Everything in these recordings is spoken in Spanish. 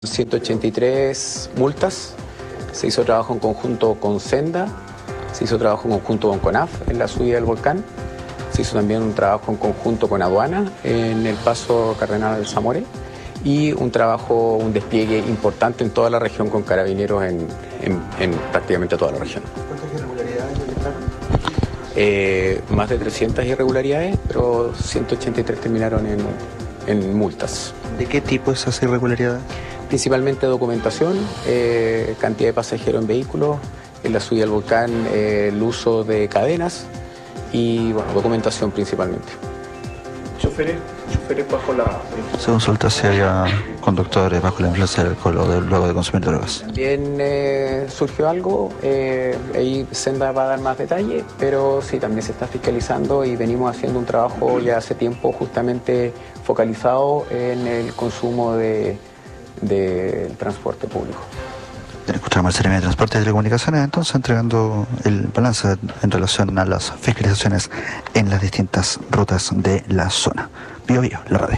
183 multas, se hizo trabajo en conjunto con Senda, se hizo trabajo en conjunto con CONAF en la subida del volcán, se hizo también un trabajo en conjunto con Aduana en el paso Cardenal del Zamore y un despliegue importante en toda la región con carabineros en prácticamente toda la región. ¿Cuántas irregularidades detectaron? Más de 300 irregularidades, pero 183 terminaron en multas. ¿De qué tipo esas irregularidades? Principalmente documentación, cantidad de pasajeros en vehículos, en la subida del volcán, el uso de cadenas y documentación principalmente. ¿Choferes bajo la... Se consulta si había conductores bajo la influencia del alcohol o luego de consumir drogas. También surgió algo, ahí Senda va a dar más detalle, pero sí, también se está fiscalizando y venimos haciendo un trabajo ya hace tiempo justamente focalizado en el consumo del transporte público. Escuchamos al Seremi de Transporte y Telecomunicaciones, entonces entregando el balance en relación a las fiscalizaciones en las distintas rutas de la zona. Bio, la radio.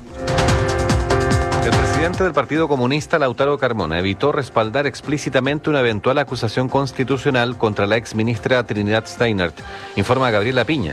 El presidente del Partido Comunista, Lautaro Carmona, evitó respaldar explícitamente una eventual acusación constitucional contra la exministra Trinidad Steinert, informa Gabriela Piña.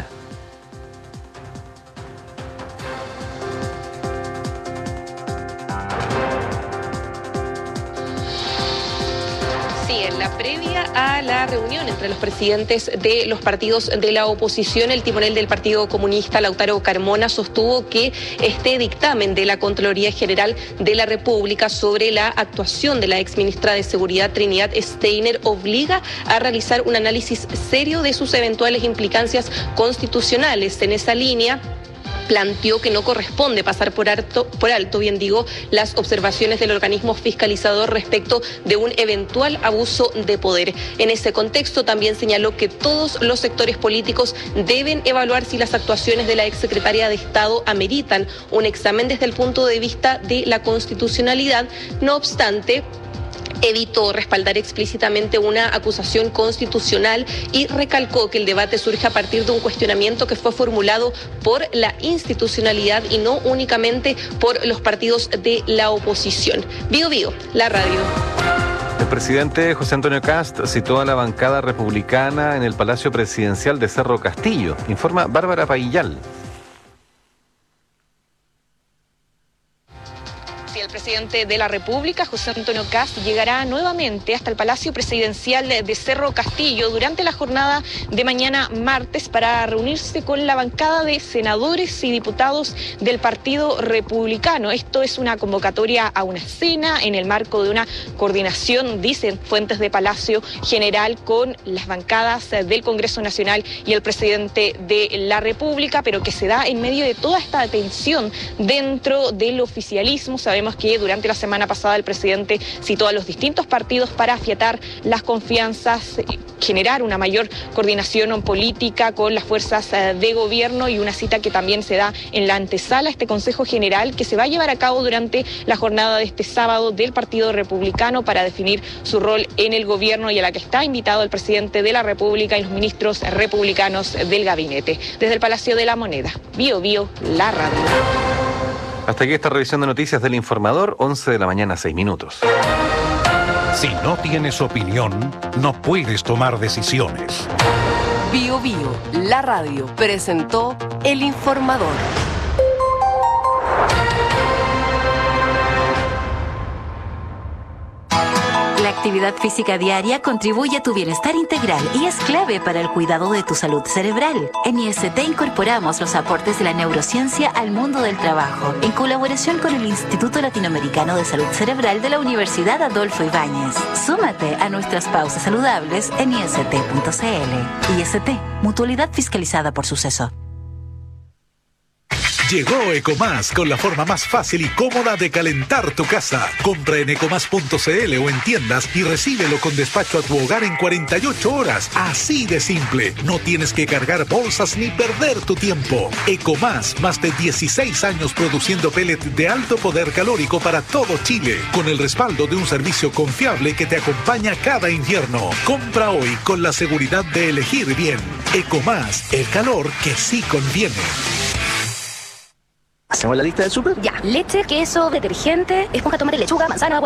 Sí, en la previa a la reunión entre los presidentes de los partidos de la oposición, el timonel del Partido Comunista, Lautaro Carmona, sostuvo que este dictamen de la Contraloría General de la República sobre la actuación de la exministra de Seguridad Trinidad Steiner obliga a realizar un análisis serio de sus eventuales implicancias constitucionales. En esa línea, planteó que no corresponde pasar por alto, las observaciones del organismo fiscalizador respecto de un eventual abuso de poder. En ese contexto también señaló que todos los sectores políticos deben evaluar si las actuaciones de la exsecretaria de Estado ameritan un examen desde el punto de vista de la constitucionalidad. No obstante, evitó respaldar explícitamente una acusación constitucional y recalcó que el debate surge a partir de un cuestionamiento que fue formulado por la institucionalidad y no únicamente por los partidos de la oposición. Bio, la radio. El presidente José Antonio Kast citó a la bancada republicana en el Palacio Presidencial de Cerro Castillo, informa Bárbara Paillal. El presidente de la República, José Antonio Kast, llegará nuevamente hasta el Palacio Presidencial de Cerro Castillo durante la jornada de mañana martes para reunirse con la bancada de senadores y diputados del Partido Republicano. Esto es una convocatoria a una cena en el marco de una coordinación, dicen fuentes de Palacio General, con las bancadas del Congreso Nacional y el presidente de la República, pero que se da en medio de toda esta tensión dentro del oficialismo. Sabemos que durante la semana pasada el presidente citó a los distintos partidos para afiatar las confianzas, generar una mayor coordinación política con las fuerzas de gobierno, y una cita que también se da en la antesala a este Consejo General que se va a llevar a cabo durante la jornada de este sábado del Partido Republicano para definir su rol en el gobierno, y a la que está invitado el presidente de la República y los ministros republicanos del gabinete. Desde el Palacio de la Moneda, Bio, la radio. Hasta aquí esta revisión de noticias del Informador, 11 de la mañana, 6 minutos. Si no tienes opinión, no puedes tomar decisiones. Bio, la radio, presentó El Informador. La actividad física diaria contribuye a tu bienestar integral y es clave para el cuidado de tu salud cerebral. En IST incorporamos los aportes de la neurociencia al mundo del trabajo, en colaboración con el Instituto Latinoamericano de Salud Cerebral de la Universidad Adolfo Ibáñez. Súmate a nuestras pausas saludables en ist.cl. IST, mutualidad fiscalizada por Suceso. Llegó Ecomás con la forma más fácil y cómoda de calentar tu casa. Compra en ecomás.cl o en tiendas y recíbelo con despacho a tu hogar en 48 horas. Así de simple. No tienes que cargar bolsas ni perder tu tiempo. Ecomás, más de 16 años produciendo pellet de alto poder calórico para todo Chile, con el respaldo de un servicio confiable que te acompaña cada invierno. Compra hoy con la seguridad de elegir bien. Ecomás, el calor que sí conviene. ¿Hacemos la lista del súper? Ya, leche, queso, detergente, esponja, tomate, lechuga, manzana,